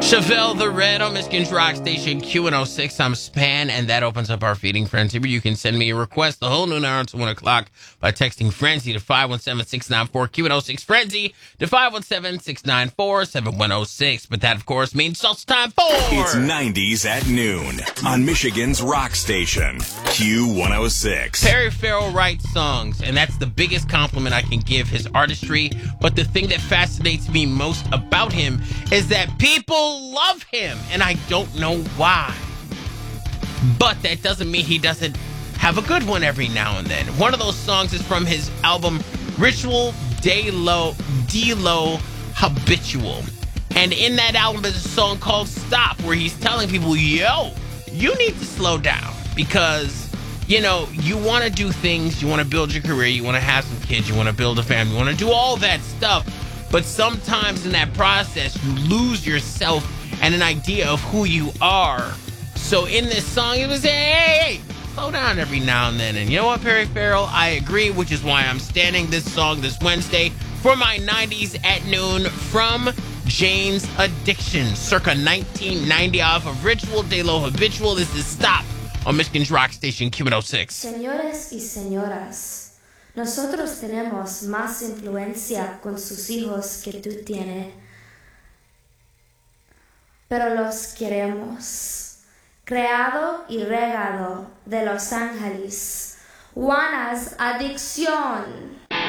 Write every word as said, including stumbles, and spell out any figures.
Chevelle the Red on Michigan's Rock Station Q one oh six. I'm Span, and that opens up our feeding frenzy where you can send me a request the whole noon hour until one o'clock by texting Frenzy to five one seven, six nine four Q one oh six. Frenzy to five one seven, six nine four, seven one oh six. But that, of course, means salsa time for... It's nineties at noon on Michigan's Rock Station Q one oh six. Perry Farrell writes songs, and that's the biggest compliment I can give his artistry. But the thing that fascinates me most about him is that people love him, and I don't know why. But that doesn't mean he doesn't have a good one every now and then. One of those songs is from his album Ritual De Lo, De Lo Habitual. And in that album is a song called Stop, where he's telling people, yo, you need to slow down because, you know, you want to do things, you want to build your career, you want to have some kids, you want to build a family, you want to do all that stuff. But sometimes in that process, you lose yourself and an idea of who you are. So in this song, it was, hey, hey, hey, slow down every now and then. And you know what, Perry Farrell? I agree, which is why I'm standing this song this Wednesday for my nineties at noon from Jane's Addiction, circa nineteen ninety, off of Ritual De Lo Habitual. This is Stop on Michigan's Rock Station Q one oh six. Señores y señoras, nosotros tenemos más influencia con sus hijos que tú tienes, pero los queremos. Creado y regado de Los Ángeles, Juana's Adicción.